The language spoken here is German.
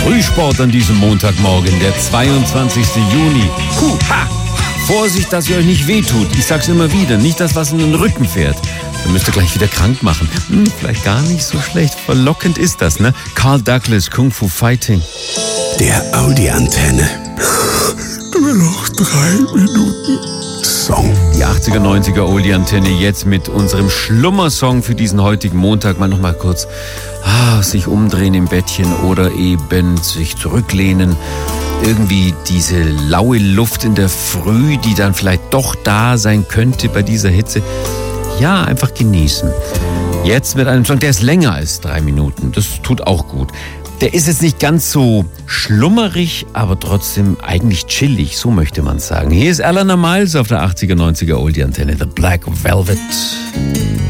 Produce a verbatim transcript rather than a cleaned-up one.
Frühsport an diesem Montagmorgen, der zweiundzwanzigsten Juni. Puh, ha! Vorsicht, dass ihr euch nicht wehtut. Ich sag's immer wieder, nicht das, was in den Rücken fährt. Dann müsst ihr gleich wieder krank machen. Hm, vielleicht gar nicht so schlecht. Verlockend ist das, ne? Carl Douglas, Kung Fu Fighting. Der Audi-Antenne. Nur noch drei Minuten Song. Die achtziger, neunziger Oldie-Antenne jetzt mit unserem Schlummersong für diesen heutigen Montag. Mal noch mal kurz ah, sich umdrehen im Bettchen oder eben sich zurücklehnen. Irgendwie diese laue Luft in der Früh, die dann vielleicht doch da sein könnte bei dieser Hitze. Ja, einfach genießen. Jetzt mit einem Song, der ist länger als drei Minuten. Das tut auch gut. Der ist jetzt nicht ganz so schlummerig, aber trotzdem eigentlich chillig, so möchte man sagen. Hier ist Eleanor Miles auf der achtziger, neunziger Oldie-Antenne, The Black Velvet.